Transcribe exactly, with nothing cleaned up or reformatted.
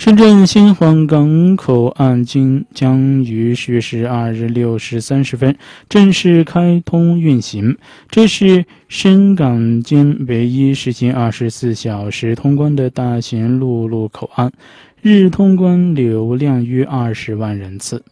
深圳新皇岗口岸经将于十月十二日六时三十分正式开通运行，这是深港间唯一实行二十四小时通关的大型陆路口岸，日通关流量约二十万人次。